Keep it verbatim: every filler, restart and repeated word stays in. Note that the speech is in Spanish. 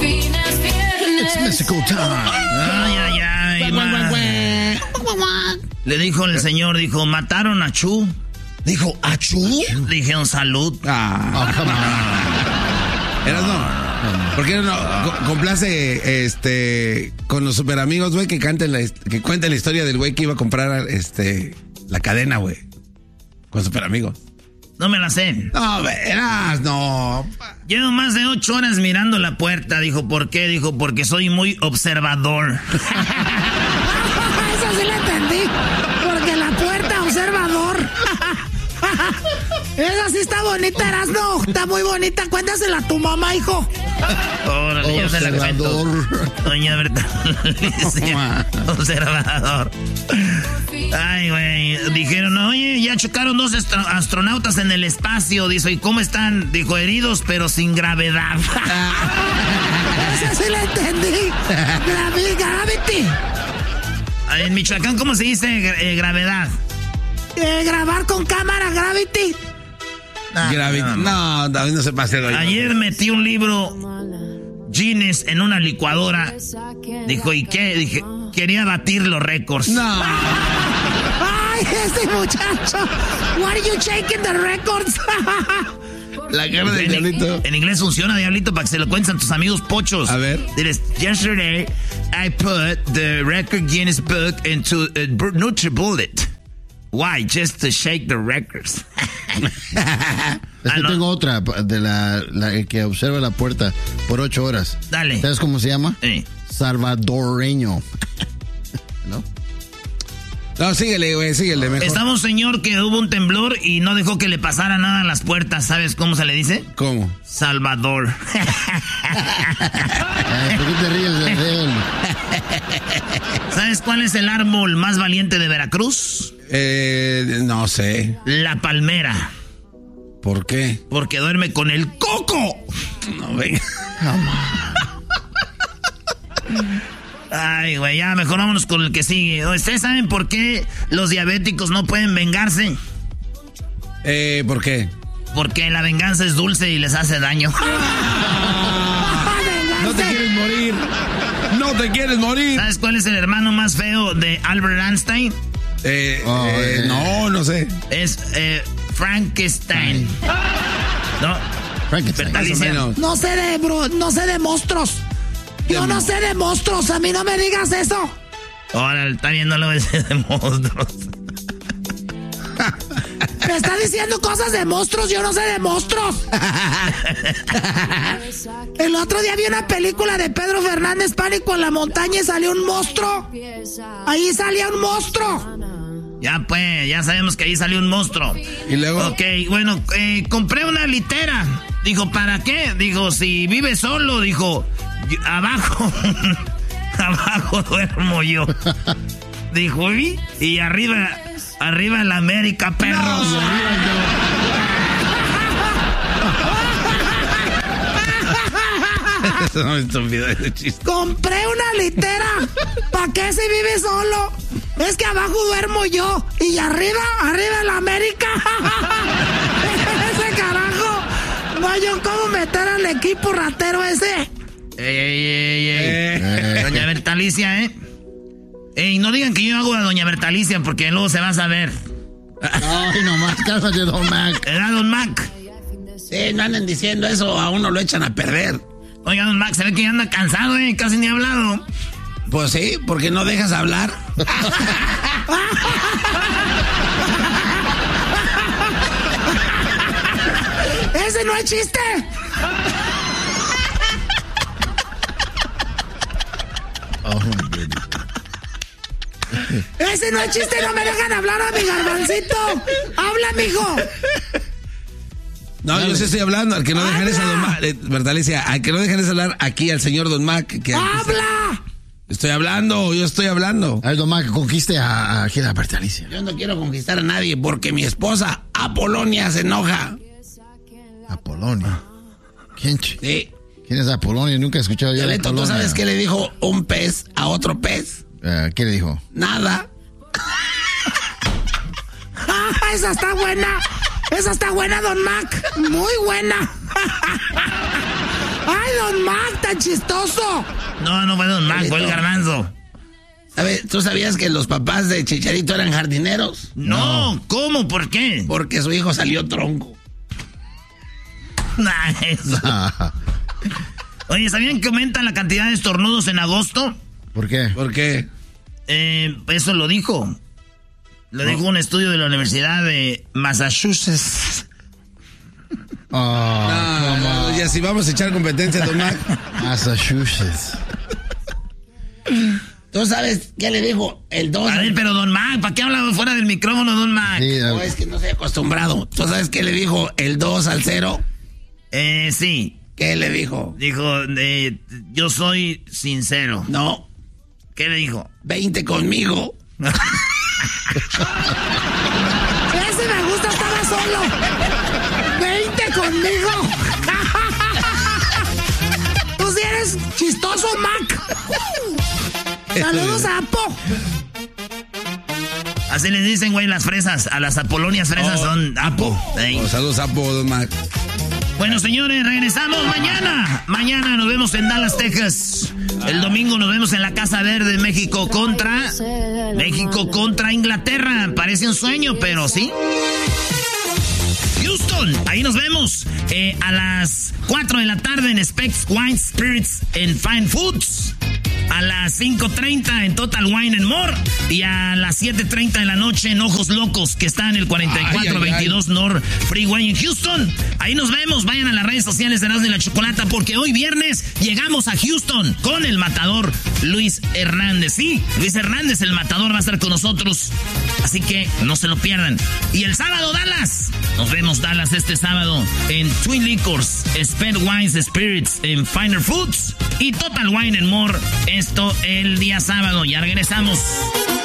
It's mystical time. Ay, ay, ay. Le dijo el señor, dijo, mataron a Chu. Dijo, ¿a Chu? Dijeron salud. Ah, oh, come on. Eras no. ¿Por qué no co- complace este con los super amigos, güey, que canten la, que cuenten la historia del güey que iba a comprar este la cadena, güey? Con super amigos. No me la sé. No, verás, no. Llevo más de ocho horas mirando la puerta. Dijo, ¿por qué? Dijo, porque soy muy observador. Eso sí lo entendí. Porque la puerta, observador. Esa sí está bonita, Erasno. Está muy bonita. Cuéntasela a tu mamá, hijo. Órale, yo se la cuento. Doña Bertalicia. Observador. Ay, güey. Dijeron, oye, ya chocaron dos astro- astronautas en el espacio. Dijo, ¿y cómo están? Dijo, heridos, pero sin gravedad. Esa sí la entendí. Gravi- Gravity. En Michoacán, ¿cómo se dice eh, gravedad? Eh, grabar con cámara, Gravity. Ah, Gravity. No, David no se pase. Doy. Ayer metí un libro Guinness en una licuadora. Dijo, ¿y qué? Dije, quería batir los récords. No. Ay, este muchacho. What are you shaking the records? La cara del diablito. En inglés funciona, diablito, para que se lo cuenten a tus amigos pochos. A ver. Diles, yesterday I put the record Guinness book into a NutriBullet. Why? Just to shake the records. Es que Ah, no. tengo otra de la, la que observa la puerta por ocho horas. Dale. ¿Sabes cómo se llama? Sí. Salvadoreño. ¿No? No, síguele, güey, síguele mejor. Estaba un señor que hubo un temblor y no dejó que le pasara nada a las puertas. ¿Sabes cómo se le dice? ¿Cómo? Salvador. Ay, ¿por qué te ríes de él? ¿Sabes cuál es el árbol más valiente de Veracruz? Eh, no sé. La palmera. ¿Por qué? Porque duerme con el coco. No, venga. Ay, güey, ya mejor vámonos con el que sigue. ¿Ustedes saben por qué los diabéticos no pueden vengarse? Eh, ¿por qué? Porque la venganza es dulce y les hace daño. No te quieres morir. No te quieres morir. ¿Sabes cuál es el hermano más feo de Albert Einstein? Eh, Oh, eh, eh. no, no sé. Es eh, Frankenstein. ¿No? Frankenstein. Bertalicia. Más o menos. No sé de bro, no sé de monstruos. Yo no sé de monstruos, a mí no me digas eso. Ahora está viendo lo de monstruos. Me está diciendo cosas de monstruos, yo no sé de monstruos. El otro día vi una película de Pedro Fernández, Pánico en la montaña, y salió un monstruo. Ahí salía un monstruo. Ya pues, ya sabemos que ahí salió un monstruo. Y luego. Ok, bueno, eh, compré una litera. Dijo, ¿para qué? Dijo, si vive solo, dijo, yo- abajo, abajo duermo yo. Dijo, ¿y? Y arriba, arriba en la América, perros. No, estúpido ese chiste. Compré una litera. ¿Para qué si vive solo? Es que abajo duermo yo. Y arriba, arriba en la América. Ese carajo. No hay yo cómo meter al equipo ratero ese. Ey, ey, ey, ey. Eh. Doña Bertalicia, ¿eh? Ey, no digan que yo hago a Doña Bertalicia porque luego se va a saber. Ay, nomás, cálmate, Don Mac. ¿Era Don Mac? Sí, no anden diciendo eso, a uno lo echan a perder. Oiga, Don Mac, se ve que ya anda cansado, ¿eh? Casi ni ha hablado. Pues sí, porque no dejas hablar. ¡Ese no es chiste! Oh, my goodness. ¡Ese no es chiste! ¡No me dejan hablar a mi garbancito! ¡Habla, mijo! No, yo sí estoy hablando, al que no dejan ¡Habla! esa Don Mac, eh, Bertalicia, al que no dejan hablar aquí al señor Don Mac. Que ¡Habla! Estoy hablando, yo estoy hablando. A ver, Don Mac, conquiste a, a Gila Bertalicia. Yo no quiero conquistar a nadie porque mi esposa, Apolonia, se enoja. Apolonia. ¿Quién, ch- Sí. ¿Quién es Apolonia? Nunca he escuchado yo de Diablito, ¿tú Apolonia. sabes qué le dijo un pez a otro pez? Eh, ¿Qué le dijo? Nada. ¡Ah, esa está buena! ¡Esa está buena, Don Mac! ¡Muy buena! ¡Ay, Don Mac, tan chistoso! No, no fue Don Mac, fue el Garbanzo. A ver, ¿tú sabías que los papás de Chicharito eran jardineros? No, no. ¿Cómo? ¿Por qué? Porque su hijo salió tronco. Nah, eso. Oye, ¿sabían que aumenta la cantidad de estornudos en agosto? ¿Por qué? ¿Por qué? Eh, eso lo dijo. Lo no. dijo un estudio de la Universidad de Massachusetts. Oh, no, no, y así vamos a echar competencia, Don Mac. Massachusetts. ¿Tú sabes qué le dijo el dos? A ver, pero Don Mac, ¿para qué habla fuera del micrófono, Don Mac? Sí, no, es que no estoy acostumbrado. ¿Tú sabes qué le dijo el dos al cero? Eh, sí. ¿Qué le dijo? Dijo, eh, yo soy sincero. No. ¿Qué le dijo? veinte conmigo. Ese me gusta, estaba solo. veinte conmigo. Tú sí eres chistoso, Mac. Saludos a Apo. Así les dicen, güey, las fresas. A las apolonias fresas oh, son Apo. Oh, saludos a Apo, Don Mac. Bueno, señores, regresamos mañana. Mañana nos vemos en Dallas, Texas. El domingo nos vemos en la Casa Verde, México contra... México contra Inglaterra. Parece un sueño, pero sí. Houston, ahí nos vemos eh, a las cuatro de la tarde en Specs Wine Spirits and Fine Foods. A las cinco treinta en Total Wine and More. Y a las siete treinta de la noche en Ojos Locos, que está en el cuarenta y cuatro veintidós North Freeway en Houston. Ahí nos vemos. Vayan a las redes sociales de Erasmo y la Chocolata, porque hoy viernes llegamos a Houston con el matador Luis Hernández. Sí, Luis Hernández, el matador, va a estar con nosotros. Así que no se lo pierdan. Y el sábado, Dallas. Nos vemos, Dallas, este sábado en Twin Liquors, Sped Wines Spirits en Finer Foods y Total Wine and More. Esto el día sábado. Ya regresamos.